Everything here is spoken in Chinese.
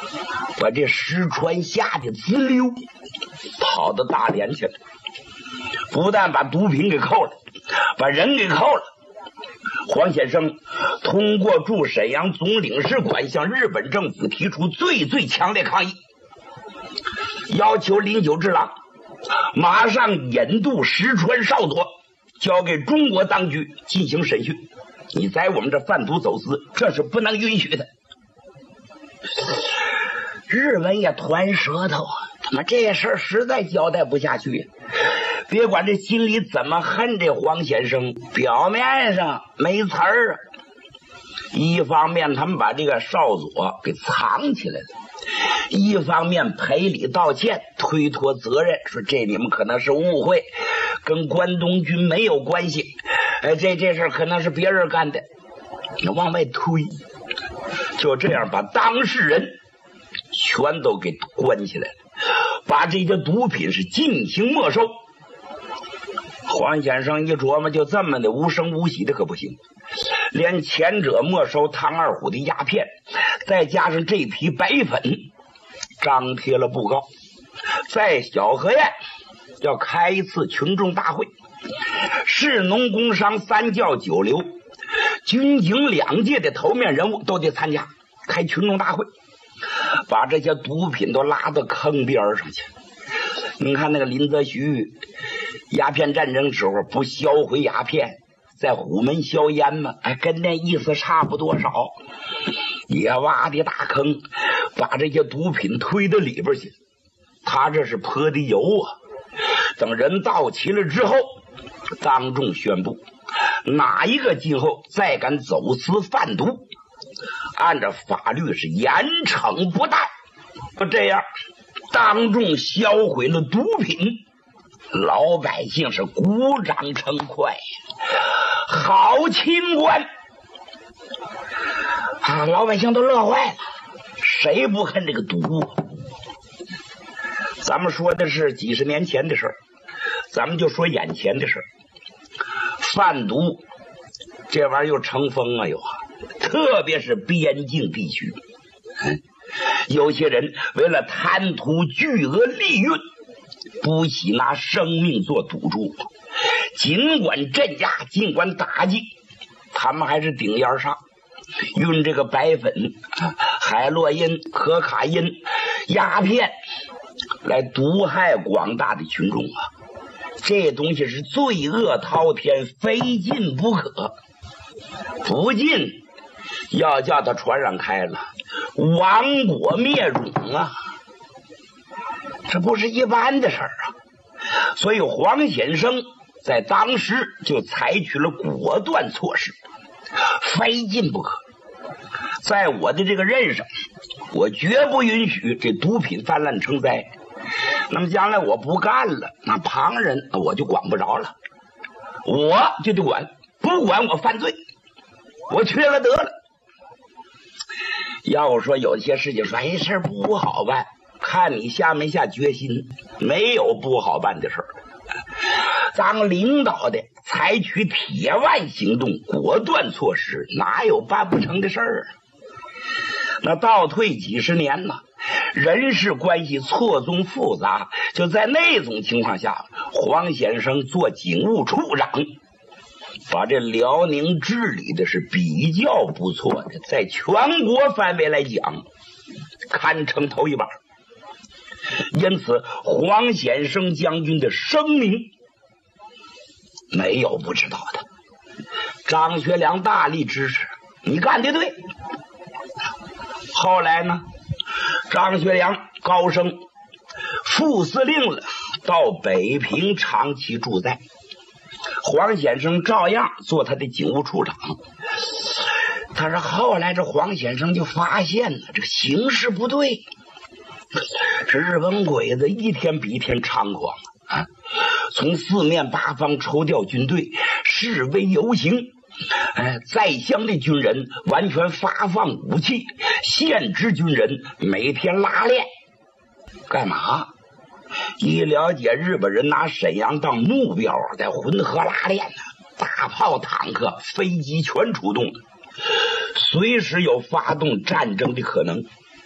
把这石川下的子溜跑到大连去了，不但把毒品给扣了，把人给扣了。黄先生通过驻沈阳总领事馆向日本政府提出最强烈抗议，要求林九之郎马上引渡石川少佐交给中国当局进行审讯，你在我们这贩毒走私，这是不能允许的。日本也团舌头，他妈这事儿实在交代不下去。别管这心里怎么恨这黄先生，表面上没词儿啊。一方面他们把这个少佐给藏起来了，一方面赔礼道歉，推脱责任，说这你们可能是误会，跟关东军没有关系，这事可能是别人干的，你往外推。就这样把当事人全都给关起来了，把这些毒品是进行没收。黄先生一琢磨，就这么的无声无息的可不行，连前者没收唐二虎的鸦片，再加上这批白粉，张贴了布告，在小河沿要开一次群众大会，市农工商三教九流军警两界的头面人物都得参加，开群众大会，把这些毒品都拉到坑边上去。你看那个林则徐鸦片战争时候不销毁鸦片，在虎门销烟吗？跟那意思差不多少，也挖的大坑，把这些毒品推到里边去。他这是泼的油啊！等人到齐了之后，当众宣布，哪一个今后再敢走私贩毒，按照法律是严惩不贷。就这样当众销毁了毒品，老百姓是鼓掌称快，好清官啊！老百姓都乐坏了，谁不恨这个毒啊？咱们说的是几十年前的事儿，咱们就说眼前的事儿。贩毒这玩意儿又成风了又啊，特别是边境地区，有些人为了贪图巨额利润，不惜拿生命做赌注，尽管镇压，尽管打击，他们还是顶烟上，用这个白粉、海洛因、可卡因、鸦片来毒害广大的群众啊！这东西是罪恶滔天，非禁不可，不禁要叫它传染开了，亡国灭种啊！这不是一般的事儿啊！所以黄先生在当时就采取了果断措施，非禁不可。在我的这个任上，我绝不允许这毒品泛滥成灾。那么将来我不干了，那旁人我就管不着了，我就得管，不管我犯罪，我缺了得了。要我说有些事情说事不好办，看你下没下决心，没有不好办的事儿。当领导的采取铁腕行动，果断措施，哪有办不成的事儿啊？那倒退几十年呢，人事关系错综复杂，就在那种情况下，黄先生做警务处长，把这辽宁治理的是比较不错的，在全国范围来讲堪称头一把。因此黄先生将军的声名没有不知道的，张学良大力支持，你干得对。后来呢，张学良高升副司令了，到北平长期驻在，黄先生照样做他的警务处长。但是后来这黄先生就发现了这个形势不对，这日本鬼子一天比一天猖狂啊！从四面八方抽调军队，示威游行，在乡的军人完全发放武器，现职军人每天拉练，干嘛？一了解日本人拿沈阳当目标，在浑河拉练呢，大炮、坦克、飞机全出动，随时有发动战争的可能。